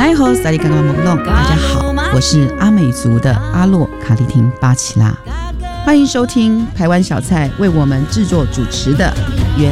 奈吼萨利嘎嘎蒙弄，大家好，我是阿美族的阿洛卡丽婷巴奇拉，欢迎收听台湾小菜为我们制作主持的原